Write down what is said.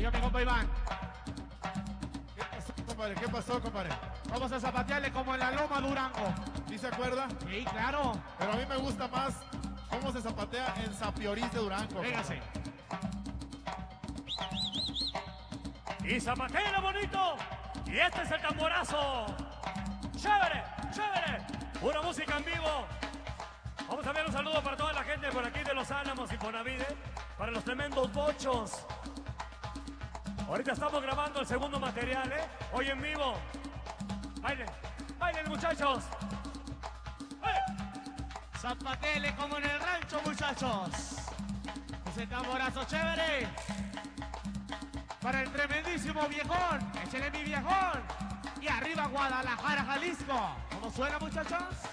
Diga mi compa Iván. ¿Qué pasó, compadre? ¿Qué pasó, compadre? Vamos a zapatearle como en la Loma Durango. ¿Sí se acuerda? Sí, claro. Pero a mí me gusta más cómo se zapatea en Sapiorís de Durango. Véngase. Y zapatea bonito. Y este es el tamborazo. Chévere, chévere. Una música en vivo. Vamos a enviar un saludo para toda la gente por aquí de Los Álamos y Bonavide. Para los tremendos bochos. Ahorita estamos grabando el segundo material, ¿eh? Hoy en vivo. Bailen, bailen muchachos. Zapatele como en el rancho, muchachos. Ese tamborazo chévere. Para el tremendísimo viejón. Échele mi viejón. Y arriba Guadalajara, Jalisco. ¿Cómo suena, muchachos?